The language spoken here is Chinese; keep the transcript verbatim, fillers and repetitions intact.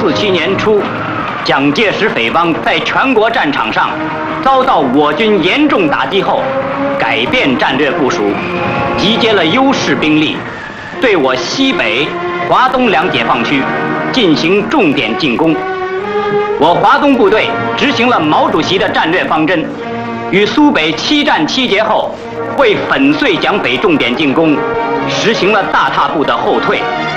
四七年初，蒋介石匪帮在全国战场上遭到我军严重打击后，改变战略部署，集结了优势兵力，对我西北、华东两解放区进行重点进攻。我华东部队执行了毛主席的战略方针，与苏北七战七捷后，为粉碎蒋匪重点进攻，实行了大踏步的后退。